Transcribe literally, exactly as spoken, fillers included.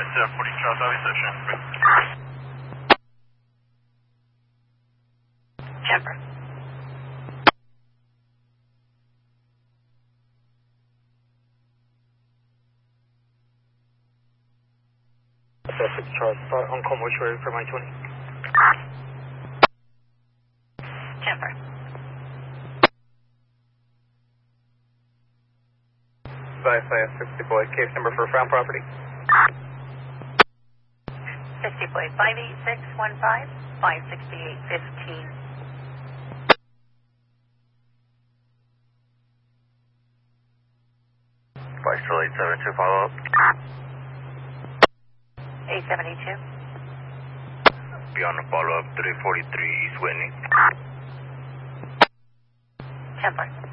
uh, forty Charles Ave session. Temper. six Charles, start on call mortuary for my twenty. Temper. Five five sixty boy, case number for Frown property. sixty boy, five eight six one five, five sixty-eight fifteen. Five Charlie eight seven two, follow up. eight seventy-two. Be on the follow up, three forty-three East Whitney. Temper.